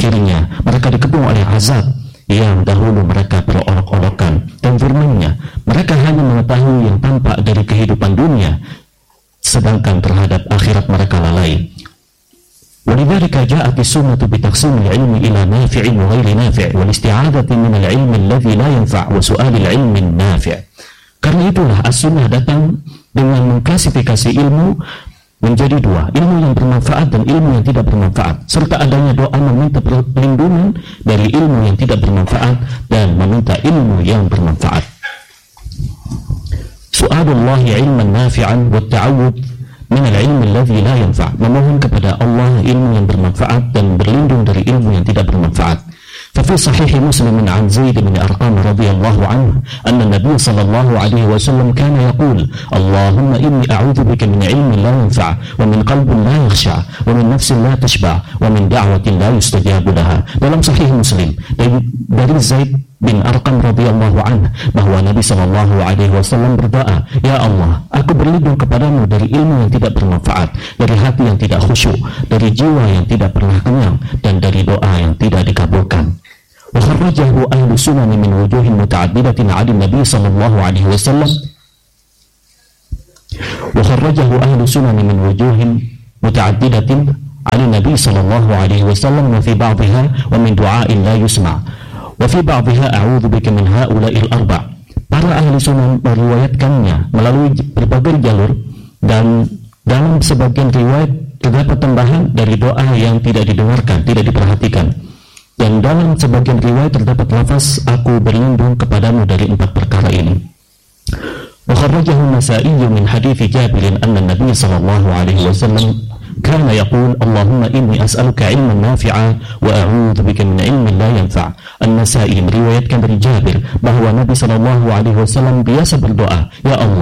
akhirnya mereka dikepung oleh azab yang dahulu mereka berolok-olokan. Dan firman-Nya, mereka hanya mengetahui yang tampak dari kehidupan dunia, sedangkan terhadap akhirat mereka lalai. ولذلك جاءت السنة بتقسيم العلم إلى نافع وغير نافع والاستعاذة من العلم الذي لا ينفع وسؤال العلم النافع. Karena itulah as-sunnah datang dengan mengklasifikasi ilmu menjadi dua, ilmu yang bermanfaat dan ilmu yang tidak bermanfaat, serta adanya doa meminta perlindungan dari ilmu yang tidak bermanfaat dan meminta ilmu yang bermanfaat. Su'alullahi ilman nafi'an wa ta'awud min al-ilmi alladhi la yanfa', memohon kepada Allah ilmu yang bermanfaat dan berlindung dari ilmu yang tidak bermanfaat. ففي صحيح مسلم عن زيد بن أرقام رضي الله عنه أن النبي صلى الله عليه وسلم كان يقول اللهم إني أعوذ بك من علم لا ينفع ومن قلب لا يخشع ومن نفس لا تشبع ومن دعوة لا يستجاب لها. Dalam Sahih Muslim dari Zaid bin Arqam radhiyallahu anhu bahwa Nabi sallallahu alaihi wasallam berdoa, ya Allah, aku berlindung kepadamu dari ilmu yang tidak bermanfaat, dari hati yang tidak khusyuk, dari jiwa yang tidak pernah kenyang, dan dari doa yang tidak dikabulkan. Wa kharrajahu ahlu sunan min wujuhin muta'addidatin 'ala Nabi sallallahu alaihi wasallam. Wa kharrajahu ahlu sunan min wujuhin muta'addidatin 'ala Nabi sallallahu alaihi wasallam wa fi ba'dihha wa min du'a'in la yusma'. Wa fi ba'dihha a'udzu bika min ha'ula'il arba'. Para ahli sunan meriwayatkannya melalui berbagai jalur, dan dalam sebagian riwayat terdapat tambahan dari doa yang tidak didengarkan, tidak diperhatikan. Dan dalam sebagian riwayat terdapat lafaz aku berlindung kepadamu dari 4 perkara ini. Wa kharrajahu Nasa'i min hadits Jabir anna Nabi sallallahu alaihi wasallam kana yaqul Allahumma inni as'aluka ilman nafi'a wa a'udzu bika min ilmin la yanfa'. An-Nasa'i meriwayatkan dari Jabir bahwa Nabi sallallahu alaihi wasallam biasa berdoa, ya Allah,